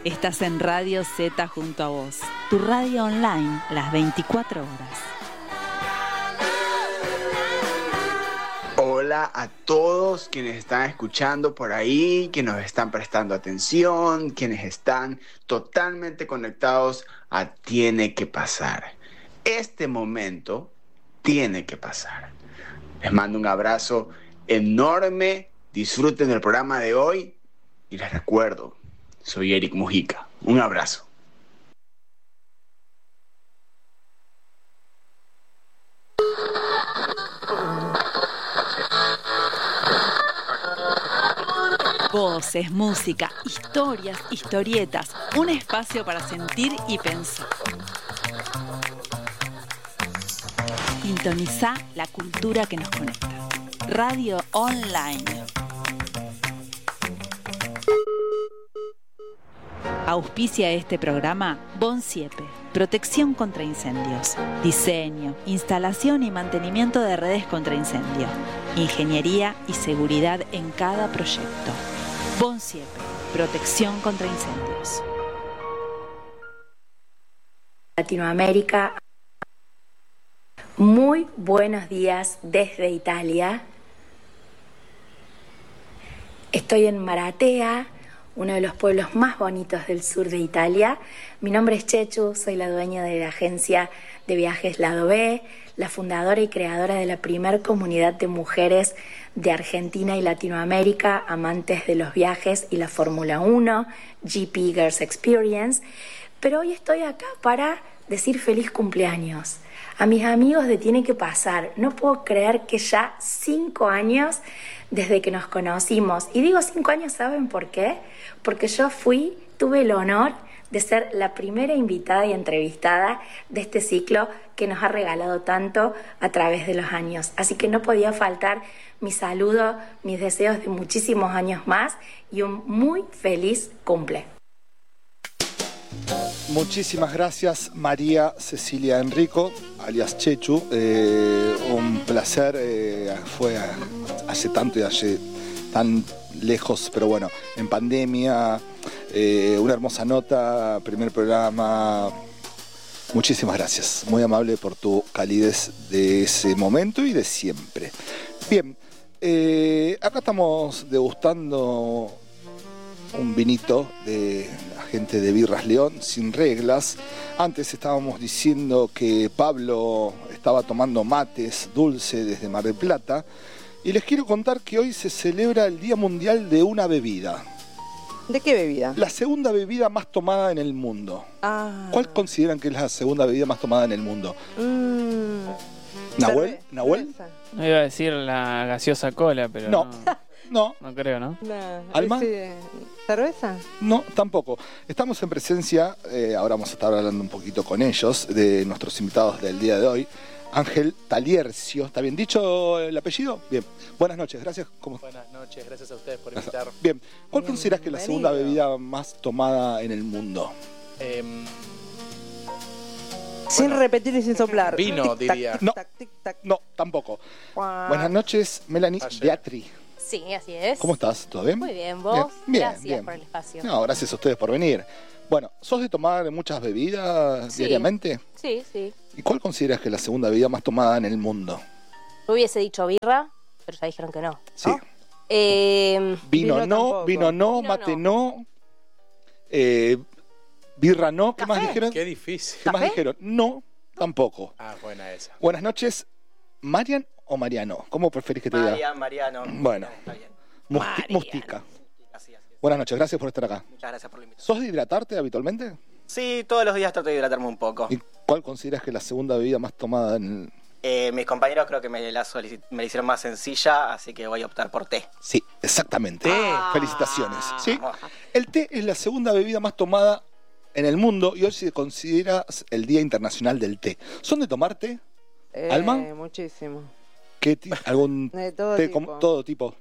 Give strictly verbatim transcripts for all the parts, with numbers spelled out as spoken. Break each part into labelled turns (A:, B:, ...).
A: Estás en Radio Z junto a vos, tu radio online, las veinticuatro horas.
B: Hola a todos quienes están escuchando por ahí, quienes nos están prestando atención, quienes están totalmente conectados a Tiene que Pasar. Este momento tiene que pasar. Les mando un abrazo enorme, disfruten del programa de hoy y les recuerdo, soy Eric Mujica. Un abrazo.
A: Voces, música, historias, historietas, un espacio para sentir y pensar. Sintoniza la cultura que nos conecta. Radio Online. Auspicia este programa Bonsiepe, protección contra incendios, diseño, instalación y mantenimiento de redes contra incendio, ingeniería y seguridad en cada proyecto. Bonsiepe, protección contra incendios.
C: Latinoamérica, muy buenos días desde Italia. Estoy en Maratea, uno de los pueblos más bonitos del sur de Italia. Mi nombre es Chechu, soy la dueña de la agencia de viajes Lado B, la fundadora y creadora de la primer comunidad de mujeres de Argentina y Latinoamérica, amantes de los viajes y la Fórmula uno, G P Girls Experience. Pero hoy estoy acá para decir feliz cumpleaños a mis amigos de Tiene que Pasar. No puedo creer que ya cinco años desde que nos conocimos. Y digo cinco años, ¿saben por qué? Porque yo fui, tuve el honor de ser la primera invitada y entrevistada de este ciclo que nos ha regalado tanto a través de los años. Así que no podía faltar mi saludo, mis deseos de muchísimos años más y un muy feliz cumple.
D: Muchísimas gracias, María Cecilia Enrico, alias Chechu. Eh, un placer, eh, fue hace tanto y hace tan lejos, pero bueno, en pandemia, eh, una hermosa nota, primer programa. Muchísimas gracias, muy amable por tu calidez de ese momento y de siempre. Bien, eh, acá estamos degustando un vinito de la gente de Birras León, sin reglas. Antes estábamos diciendo que Pablo estaba tomando mates dulce desde Mar del Plata. Y les quiero contar que hoy se celebra el Día Mundial de una bebida.
E: ¿De qué bebida?
D: La segunda bebida más tomada en el mundo.
E: Ah.
D: ¿Cuál consideran que es la segunda bebida más tomada en el mundo?
E: Mm.
D: ¿Nahuel?
E: Cerve
D: ¿Nahuel?
E: cerveza.
F: No iba a decir la gaseosa cola, pero
D: No.
F: no.
D: No.
F: No creo, ¿no?
E: No.
D: ¿Alma?
E: Ese- ¿Cerveza?
D: No, tampoco. Estamos en presencia, eh, ahora vamos a estar hablando un poquito con ellos, de nuestros invitados del día de hoy. Ángel Taliercio, ¿está bien dicho el apellido? Bien. Buenas noches, gracias. ¿Cómo?
G: Buenas noches, gracias a ustedes por invitar.
D: Bien. ¿Cuál consideras que es la segunda
E: Bienvenido.
D: bebida más tomada en el mundo?
G: Eh,
E: Sin
G: Bueno.
E: repetir y sin soplar.
G: Vino,
E: Tic-tac,
G: diría.
E: tic-tac,
D: No.
E: tic-tac.
D: No, tampoco.
E: Cuac.
D: Buenas noches, Melanie
G: Ayer.
D: Beatri.
H: Sí, así es.
D: ¿Cómo estás? ¿Todo bien?
H: Muy bien, vos.
D: Bien,
H: Gracias
D: bien.
H: por el espacio.
D: No, gracias a ustedes por venir. Bueno, ¿sos de tomar muchas bebidas
H: Sí.
D: diariamente?
H: Sí, sí.
D: ¿Y cuál consideras que es la segunda bebida más tomada en el mundo?
H: Yo hubiese dicho birra, pero ya dijeron que no.
D: Sí.
H: ¿no? Eh,
D: Vino,
E: Vino
D: no,
E: tampoco.
D: vino no,
H: Vino
D: mate no, eh, birra no. ¿Qué más
H: ¿Café?
D: dijeron?
G: qué difícil.
D: ¿Qué más
H: ¿Café?
D: dijeron? No, tampoco.
G: Ah, buena esa.
D: Buenas noches, ¿Marian o Mariano? ¿Cómo preferís que te diga?
I: Marian, Mariano.
D: Bueno.
I: Está bien.
D: Musti-
H: Marian.
D: Mustica.
I: Así, así es.
D: Buenas noches, gracias por estar acá.
I: Muchas gracias por la invitación.
D: ¿Sos de hidratarte habitualmente?
I: Sí, todos los días trato de hidratarme un poco.
D: ¿Y cuál consideras que es la segunda bebida más tomada en el...
I: Eh, mis compañeros creo que me la, solici- me la hicieron más sencilla, así que voy a optar por té.
D: Sí, exactamente. Felicitaciones. ¿Sí?
I: Vamos.
D: El té es la segunda bebida más tomada en el mundo y hoy se considera el Día Internacional del Té. ¿Son de tomar té?
E: Eh,
D: ¿Alma?
E: Muchísimo.
D: ¿Qué ti- ¿Algún
E: De todo
D: té
E: tipo.
D: como- todo tipo?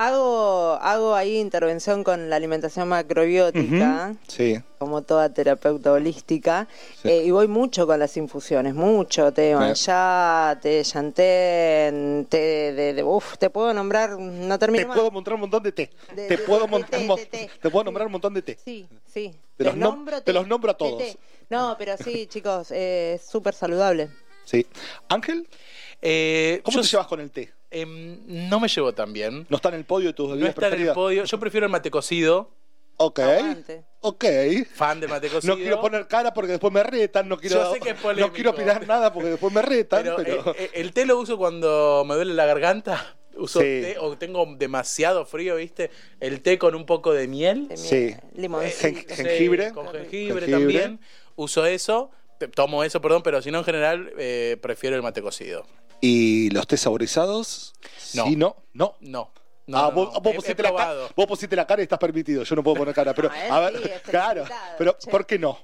E: Hago, hago ahí intervención con la alimentación macrobiótica,
D: Ujú, sí.
E: como toda terapeuta holística,
D: Sí.
E: eh, y voy mucho con las infusiones, mucho, té de manchá, té de yantén, té de, de uf, te puedo nombrar, no termino
D: Te
E: más.
D: puedo mostrar un montón de té.
E: De-
D: te,
E: de-
D: puedo
E: de
D: mon-
E: té,
D: mo-
E: de té.
D: te puedo nombrar un montón de té.
E: Sí, sí.
D: Te los, nom-
E: nombro
D: te
E: té,
D: los nombro a
E: de
D: todos.
E: té. No, pero sí, chicos, eh, es súper saludable.
D: Sí. Ángel,
G: Eh,
D: ¿cómo
G: yo
D: te llevas con el té?
G: em, no me llevo tan bien.
D: ¿No está en el podio de tus
G: No
D: bebidas
G: está en el
D: preferidas?
G: podio. Yo prefiero el mate cocido.
D: Ok,
E: Aguante.
D: ok.
G: Fan del mate cocido.
D: No quiero poner cara porque después me retan, no quiero,
G: Yo sé que es polémico.
D: no quiero opinar nada porque después me retan,
G: Pero,
D: pero...
G: eh, eh, el té lo uso cuando me duele la garganta. Uso
D: Sí.
G: té o tengo demasiado frío, ¿viste? El té con un poco de miel.
E: De
D: Sí.
E: miel, limoncito.
D: Gen-
G: Sí,
D: jengibre.
G: con jengibre,
D: Jengibre.
G: también. Uso eso. te- Tomo eso, perdón, pero si no, en general, eh, prefiero el mate cocido.
D: ¿Y los té saborizados?
G: No.
D: Sí, no, no.
G: No. No,
D: ah,
G: no,
D: vos,
G: no.
D: vos
G: He- he
D: pusiste la cara,
G: probado.
D: vos pusiste la cara y estás permitido. Yo no puedo poner cara, pero
E: Ah, él
D: a ver,
E: sí, es
D: claro.
E: felicitado,
D: Pero
E: che.
D: ¿por qué no?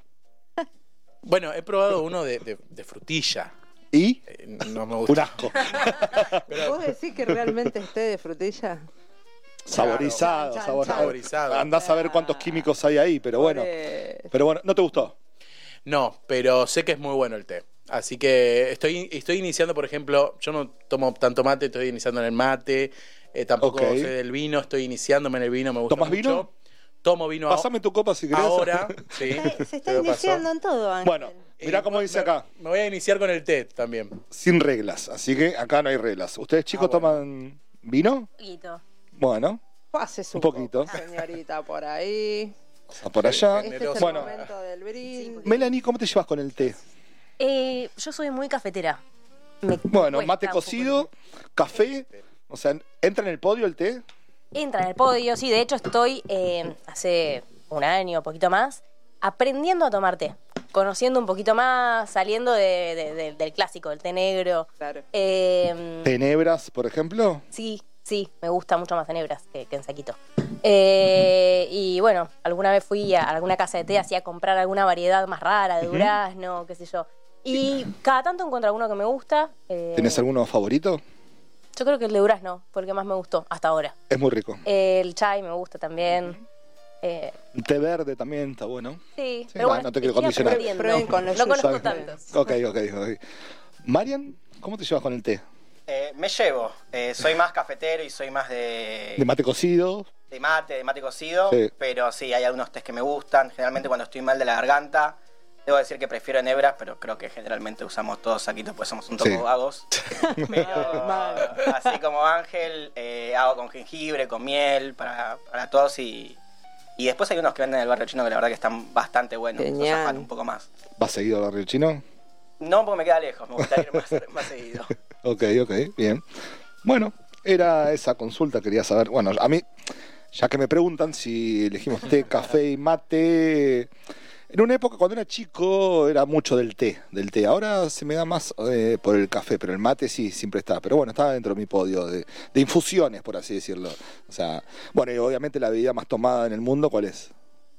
G: Bueno, he probado uno de, de- de frutilla.
D: ¿Y?
G: Eh, no me gusta.
D: Un asco.
G: Pero-
E: ¿Vos decís que realmente es té de frutilla?
D: Saborizado,
E: Chan, chan,
D: saborizado.
E: chan.
G: Saborizado.
D: Andás a ver cuántos químicos hay ahí, pero bueno.
E: Pobre-
D: Pero bueno, ¿no te gustó?
G: No, pero sé que es muy bueno el té. Así que estoy, estoy iniciando, por ejemplo, yo no tomo tanto mate, estoy iniciando en el mate, eh, tampoco
D: Ok.
G: sé del vino, estoy iniciándome en el vino, me gusta
D: ¿Tomás
G: mucho.
D: vino?
G: Tomo vino
D: Pasame tu copa si querés.
G: ahora. Sí,
E: Está- Se está
G: te lo paso.
E: iniciando en todo, Ángel.
D: Bueno, mirá
G: Eh,
D: cómo
G: me-
D: dice acá.
G: Me voy a iniciar con el té también.
D: Sin reglas, así que acá no hay reglas. ¿Ustedes chicos
G: Ah, bueno.
D: toman vino?
H: Poquito.
D: Bueno,
E: Pase su
D: un poquito.
E: copa, señorita, por ahí.
D: a por allá.
E: Este es
G: Generoso.
E: el
D: Bueno,
E: momento del brindis.
D: Melanie, ¿cómo te llevas con el té?
H: Eh, yo soy muy cafetera. Me
D: Bueno,
H: cuesta
D: mate
H: un poco.
D: cocido, café, o sea, ¿entra en el podio el té?
H: Entra en el podio, sí. De hecho, estoy eh, hace un año, poquito más, aprendiendo a tomar té. Conociendo un poquito más, saliendo de- de- de- del clásico, del té negro.
E: Claro.
H: Eh,
D: ¿Tenebras, por ejemplo?
H: Sí, sí, me gusta mucho más tenebras que, que en saquito. Eh, y bueno, alguna vez fui a alguna casa de té así a comprar alguna variedad más rara, de
D: Ujú.
H: durazno, qué sé yo. Y cada tanto encuentro alguno que me gusta. eh,
D: ¿Tenés alguno favorito?
H: Yo creo que el de durazno fue el que más me gustó hasta ahora.
D: Es muy rico.
H: El chai me gusta también. Eh,
D: El té verde también está bueno.
H: sí,
D: Sí,
H: pero
D: va,
H: bueno,
D: no te quiero
H: estoy
D: condicionar.
H: aprendiendo.
E: Prueben con los
H: No
E: yuyos.
H: conozco
D: ¿Sabes?
H: tantos.
D: Ok, ok, ok. Marian, ¿cómo te llevas con el té?
I: Eh, me llevo. Eh, soy más cafetero y soy más de,
D: ¿De mate cocido?
I: de mate, de mate cocido.
D: Sí.
I: Pero sí, hay algunos tés que me gustan. Generalmente cuando estoy mal de la garganta, debo decir que prefiero enebras, pero creo que generalmente usamos todos saquitos, pues somos un poco
D: Sí.
I: vagos. Pero
E: Mal.
I: así como Ángel, eh, hago con jengibre, con miel, para, para todos. Y, y después hay unos que venden en el barrio chino que la verdad que están bastante buenos. Los
E: Genial.
I: afano un poco más.
D: ¿Vas seguido al barrio chino?
I: No, porque me queda lejos, me gustaría ir más, más seguido.
D: Ok, ok, bien. Bueno, era esa consulta, quería saber. Bueno, a mí, ya que me preguntan si elegimos té, café y mate. En una época cuando era chico era mucho del té, del té. Ahora se me da más eh, por el café, pero el mate sí, siempre está. Pero bueno, estaba dentro de mi podio de, de infusiones, por así decirlo. O sea, bueno, y obviamente la bebida más tomada en el mundo, ¿cuál es?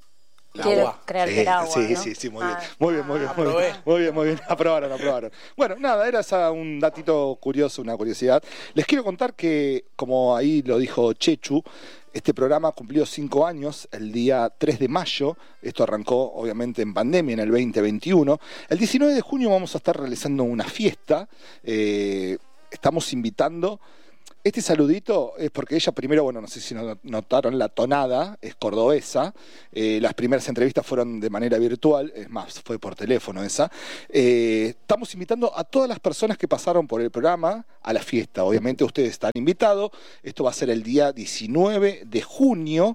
G: El
H: Quiero
G: agua.
H: creer que
D: Sí,
H: era agua,
D: sí,
H: ¿no?
D: sí, sí, muy bien.
H: Ah.
D: Muy bien, muy bien, muy bien.
G: Aprobé.
D: Muy bien, muy bien. Aprobaron, aprobaron. Bueno, nada, era esa un datito curioso, una curiosidad. Les quiero contar que, como ahí lo dijo Chechu, este programa cumplió cinco años el día tres de mayo. Esto arrancó, obviamente, en pandemia, en el veinte veintiuno. El diecinueve de junio vamos a estar realizando una fiesta. Eh, estamos invitando... Este saludito es porque ella primero, bueno, no sé si no- notaron la tonada, es cordobesa. Eh, las primeras entrevistas fueron de manera virtual, es más, fue por teléfono esa. Eh, estamos invitando a todas las personas que pasaron por el programa a la fiesta. Obviamente ustedes están invitados. Esto va a ser el día diecinueve de junio.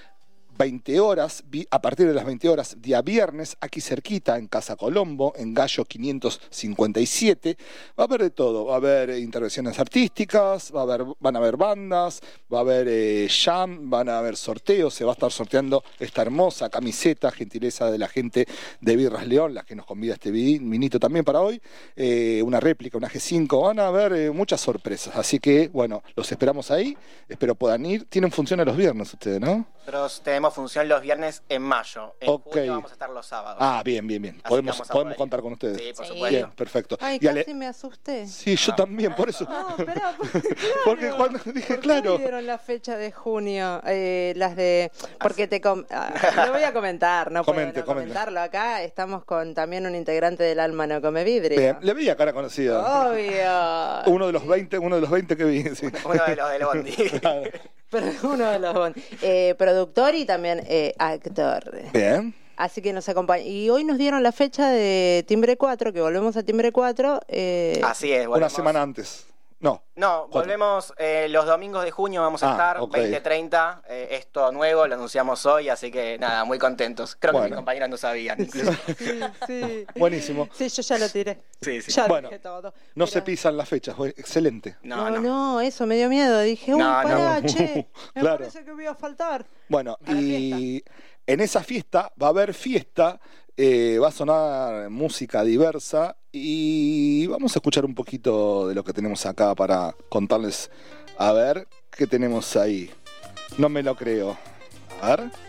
D: veinte horas, vi- a partir de las veinte horas, día viernes, aquí cerquita, en Casa Colombo, en Gallo quinientos cincuenta y siete. Va a haber de todo, va a haber eh, intervenciones artísticas, va a haber, van a haber bandas, va a haber eh, jam, van a haber sorteos, se va a estar sorteando esta hermosa camiseta, gentileza de la gente de Birras León, la que nos convida este vi- vinito también para hoy, eh, una réplica, una G cinco, van a haber eh, muchas sorpresas, así que, bueno, los esperamos ahí, espero puedan ir. Tienen función a los viernes ustedes, ¿no?
I: Nosotros tenemos tenemos función los viernes en mayo. En
D: Ok.
I: junio vamos a estar los sábados.
D: Ah, bien, bien, bien.
I: Así que
D: Podemos,
I: vamos a
D: podemos
I: poder
D: contar
I: ir.
D: con ustedes.
I: Sí, por
H: Sí.
I: supuesto.
D: Bien, perfecto.
E: Ay,
D: Y Ale-
E: casi me asusté.
D: Sí, yo también, por eso.
E: No, espera, claro.
D: Porque cuando dije,
E: ¿Por qué
D: claro.
E: dieron la fecha de junio? Eh, las de... Porque te... Com... ah, lo voy a comentar, no puedo
D: Comente,
E: no
D: comente.
E: comentarlo. Acá estamos con también un integrante del Alma No Come Vidrio.
D: Bien, le veía cara conocida.
E: Obvio.
D: Uno de los veinte, uno de los veinte que vi. Sí.
I: Uno de los del Bondi.
D: Claro.
E: Pero uno de los bond- eh, productor y también eh, actor.
D: Bien.
E: Así que nos acompaña. Y hoy nos dieron la fecha de Timbre cuatro, que volvemos a Timbre cuatro. Eh,
I: Así es,
D: Una
I: volvemos.
D: semana antes. No.
I: No,
D: Cuatro.
I: volvemos eh, los domingos de junio, vamos a
D: Ah,
I: estar,
D: ok.
I: veinte treinta, eh, es todo nuevo, lo anunciamos hoy, así que nada, muy contentos. Creo que
D: Bueno.
I: mis compañeras no sabían, incluso.
E: sí, sí.
D: Buenísimo.
E: Sí, yo ya lo tiré.
I: Sí, sí.
E: Ya
D: Bueno,
E: dije todo.
D: No
E: Pero-
D: se pisan las fechas. Bueno, excelente.
I: No,
E: No,
I: no.
E: no, eso me dio miedo. Dije, uy,
I: No, no.
E: pará, che. Me
D: Claro.
E: parece que voy a faltar.
D: Bueno,
E: A la
D: y en esa fiesta va a haber fiesta, eh, va a sonar música diversa y vamos a escuchar un poquito de lo que tenemos acá para contarles. A ver, ¿qué tenemos ahí? No me lo creo. A ver.